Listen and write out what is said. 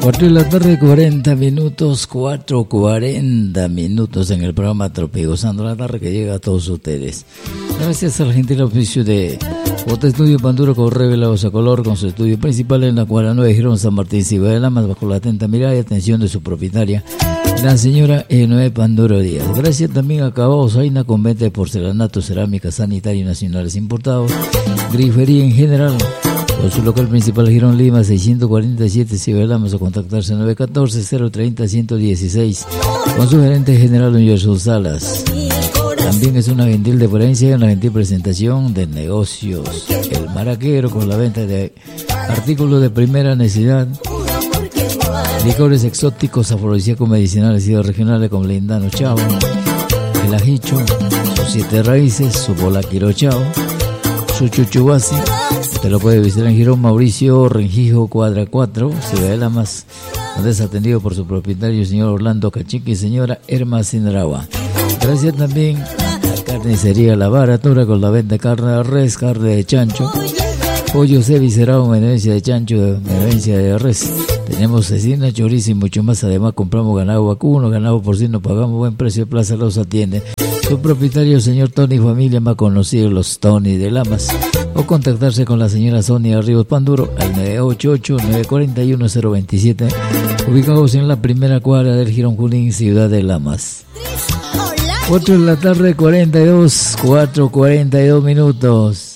4 de la tarde, 40 minutos, 4:40 minutos en el programa Tropi, gozando la tarde que llega a todos ustedes. Gracias al gentil oficio de Foto Estudio Panduro con revelados a color, con su estudio principal en la cuadra 9 Girón San Martín, Ciudad de Lamas, bajo la atenta mirada y atención de su propietaria, la señora Enoe Panduro Díaz. Gracias también a Cabaos Aina, con venta de porcelanato, cerámica, sanitario nacionales importados, grifería en general. Con su local principal Girón Lima 647 Ciudad de Lamas, o contactarse 914-030-116 con su gerente general don Jesús Salas. También es una gentil deferencia y una gentil presentación de negocios El Maraquero, con la venta de artículos de primera necesidad, licores exóticos, afrodisíacos, medicinales y regionales como Lindano Chao, el ajicho, sus 7 raíces, su bolaquiro chao, su chuchubasi. Usted lo puede visitar en Girón Mauricio Rengijo, cuadra 4, Ciudad de Lamas, donde es atendido por su propietario, señor Orlando Cachique y señora Erma Sinaragua. Gracias también a Carnicería La Baratura, con la venta de carne de res, carne de chancho, pollo cevicerado, menudencia de chancho, menudencia de res. Tenemos cecina, chorizo y mucho más. Además compramos ganado vacuno, ganado porcino, pagamos buen precio. Plaza los atiende su propietario, señor Tony Familia, más conocido los Tony de Lamas, o contactarse con la señora Sonia Ríos Panduro al 988-941-027, ubicados en la primera cuadra del Girón Junín, Ciudad de Lamas. 4 de la tarde, 4:42 minutos.